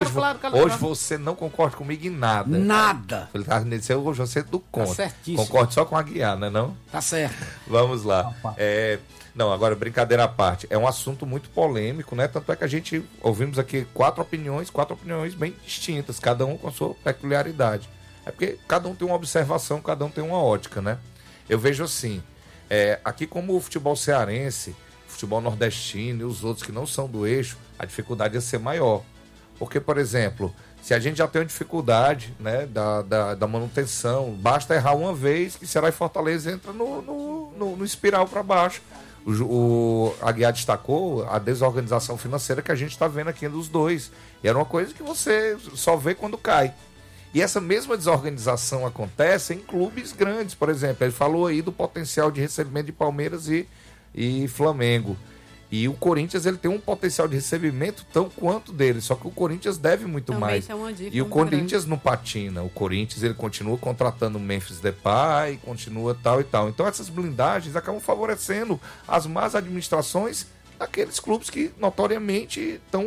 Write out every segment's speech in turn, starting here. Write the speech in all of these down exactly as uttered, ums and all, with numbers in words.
hoje, claro, claro, hoje você não concorda comigo em nada. Nada. Ele tá dizendo, hoje você é do contra. Tá certíssimo. Concordo só com a Aguiar, não é não? Tá certo. Vamos lá. É, não, agora, brincadeira à parte. É um assunto muito polêmico, né? Tanto é que a gente ouvimos aqui quatro opiniões, quatro opiniões bem distintas, cada um com a sua peculiaridade. É porque cada um tem uma observação, cada um tem uma ótica, né? Eu vejo assim, é, aqui como o futebol cearense, futebol nordestino e os outros que não são do eixo, a dificuldade ia ser maior. Porque, por exemplo, se a gente já tem uma dificuldade, né, da, da, da manutenção, basta errar uma vez que Ceará e Fortaleza entra no, no, no, no espiral para baixo. O, o Aguiar destacou a desorganização financeira que a gente está vendo aqui dos dois. E era uma coisa que você só vê quando cai. E essa mesma desorganização acontece em clubes grandes, por exemplo. Ele falou aí do potencial de recebimento de Palmeiras e, e Flamengo. E o Corinthians ele tem um potencial de recebimento tão quanto dele, só que o Corinthians deve muito Também mais. é uma dica E o muito Corinthians grande. não patina. O Corinthians ele continua contratando o Memphis Depay, continua tal e tal. Então essas blindagens acabam favorecendo as más administrações daqueles clubes que notoriamente estão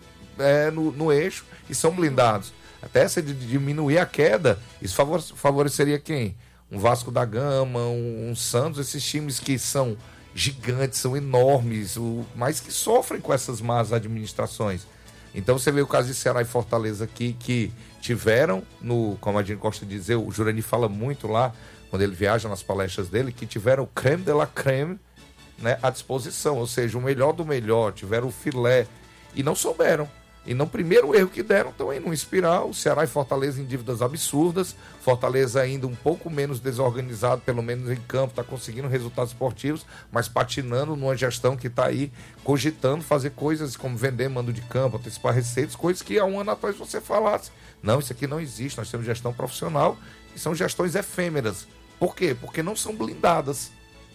é, no, no eixo e são blindados. Até se de diminuir a queda, isso favoreceria quem? Um Vasco da Gama, um, um Santos, esses times que são gigantes, são enormes, o, mas que sofrem com essas más administrações. Então você vê o caso de Ceará e Fortaleza aqui, que tiveram, no, como a gente gosta de dizer, o Jurani fala muito lá, quando ele viaja nas palestras dele, que tiveram o creme de la creme, né, à disposição, ou seja, o melhor do melhor, tiveram o filé, e não souberam. E no primeiro erro que deram, estão indo num espiral, o Ceará e Fortaleza em dívidas absurdas, Fortaleza ainda um pouco menos desorganizado, pelo menos em campo, está conseguindo resultados esportivos, mas patinando numa gestão que está aí cogitando fazer coisas como vender mando de campo, antecipar receitas, coisas que há um ano atrás você falasse. Não, isso aqui não existe, nós temos gestão profissional e são gestões efêmeras. Por quê? Porque não são blindadas.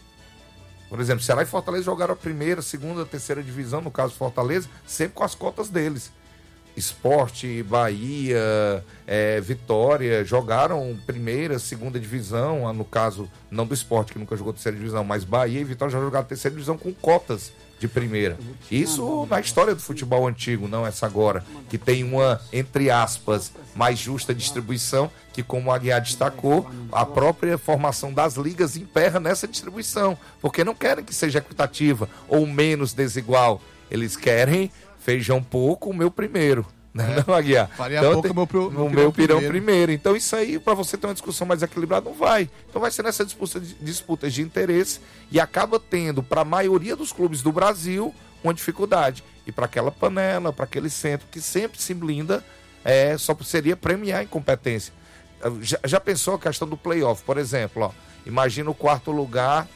Por exemplo, Ceará e Fortaleza jogaram a primeira, segunda, terceira divisão, no caso Fortaleza, sempre com as cotas deles. Sport, Bahia, é, Vitória, jogaram primeira, segunda divisão, no caso, não do Sport, que nunca jogou terceira divisão, mas Bahia e Vitória já jogaram terceira divisão com cotas de primeira. Isso na história do futebol antigo, não essa agora, que tem uma, entre aspas, mais justa distribuição, que como o Aguiar destacou, a própria formação das ligas emperra nessa distribuição, porque não querem que seja equitativa ou menos desigual. Eles querem feijão pouco, o meu primeiro. É. Não, Aguiar? Faria então, pouco, tem, meu, pro, o meu pirão primeiro. primeiro. Então isso aí, para você ter uma discussão mais equilibrada, não vai. Então vai ser nessa disputa de, disputas de interesse e acaba tendo, para a maioria dos clubes do Brasil, uma dificuldade. E para aquela panela, para aquele centro que sempre se blinda, é, só seria premiar a incompetência. Já, já pensou a questão do playoff, por exemplo? Ó, imagina o quarto lugar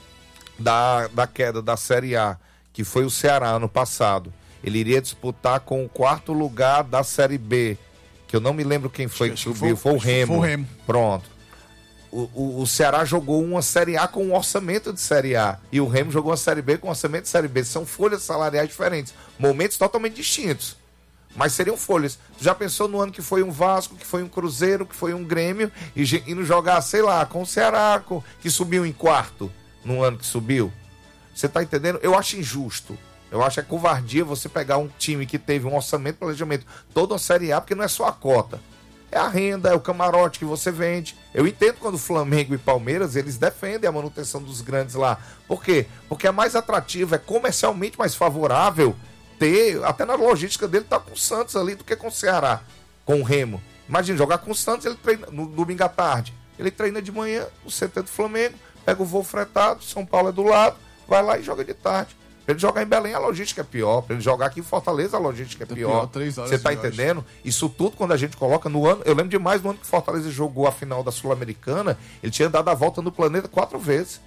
da, da queda da Série A, que foi o Ceará ano passado. Ele iria disputar com o quarto lugar da Série B, que eu não me lembro quem foi que subiu, foi o Remo. Foi o Remo. Pronto. O, o, o Ceará jogou uma Série A com um orçamento de Série A, e o Remo jogou uma Série B com um orçamento de Série B. São folhas salariais diferentes, momentos totalmente distintos, mas seriam folhas. Já pensou no ano que foi um Vasco, que foi um Cruzeiro, que foi um Grêmio, e, e não jogar, sei lá, com o Ceará, com, que subiu em quarto, no ano que subiu? Você tá entendendo? Eu acho injusto. Eu acho que é covardia você pegar um time que teve um orçamento, planejamento, toda a Série A, porque não é só a cota. É a renda, é o camarote que você vende. Eu entendo quando o Flamengo e Palmeiras, eles defendem a manutenção dos grandes lá. Por quê? Porque é mais atrativo, é comercialmente mais favorável ter, até na logística dele, tá com o Santos ali do que com o Ceará, com o Remo. Imagina, jogar com o Santos, ele treina no domingo à tarde. Ele treina de manhã no C T do Flamengo, pega o voo fretado, São Paulo é do lado, vai lá e joga de tarde. Pra ele jogar em Belém, a logística é pior. Pra ele jogar aqui em Fortaleza, a logística é pior. Você tá entendendo? Isso tudo, quando a gente coloca no ano... Eu lembro demais do ano que Fortaleza jogou a final da Sul-Americana, ele tinha dado a volta no planeta quatro vezes.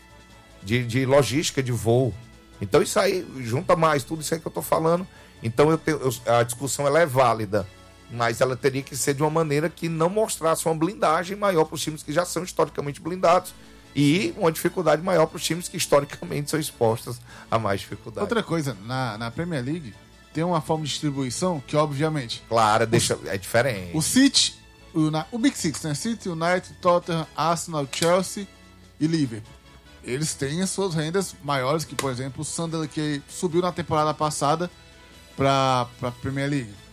De, de logística, de voo. Então isso aí, junta mais tudo isso aí que eu tô falando. Então eu tenho, eu, a discussão ela é válida, mas ela teria que ser de uma maneira que não mostrasse uma blindagem maior para os times que já são historicamente blindados. E uma dificuldade maior para os times que historicamente são expostos a mais dificuldade. Outra coisa, na, na Premier League tem uma forma de distribuição que, obviamente... Claro, deixa, é diferente. O City, o, o Big Six, né? City, United, Tottenham, Arsenal, Chelsea e Liverpool. Eles têm as suas rendas maiores que, por exemplo, o Sunderland, que subiu na temporada passada para a Premier League.